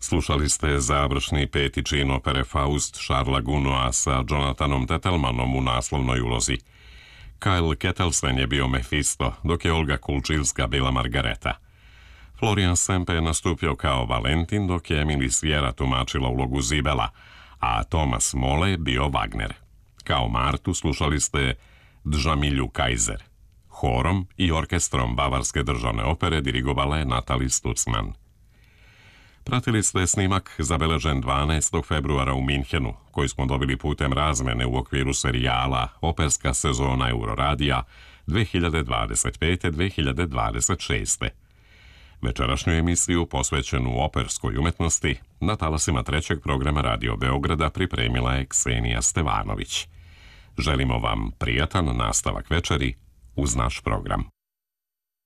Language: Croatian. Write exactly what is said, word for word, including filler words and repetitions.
Slušali ste završni peti čin opere Faust Charlesa Gounoa sa Jonathanom Tetelmanom u naslovnoj ulozi. Kyle Kettelsen je bio Mefisto, dok je Olga Kulčilska bila Margareta. Florian Sempe je nastupio kao Valentin, dok je Emily Sierra tumačila ulogu Zibela, a Thomas Mole bio Wagner. Kao Martu slušali ste Džamilju Kajzer. Horom i orkestrom Bavarske državne opere dirigovala je Natalie Stutzman. Pratili ste snimak zabeležen dvanaestog februara u Minhenu, koji smo dobili putem razmene u okviru serijala Operska sezona Euroradija dve hiljade dvadeset pete do dve hiljade dvadeset šeste. Večerašnju emisiju posvećenu operskoj umetnosti na talasima trećeg programa Radio Beograda pripremila je Ksenija Stevanović. Želimo vam prijatan nastavak večeri uz naš program.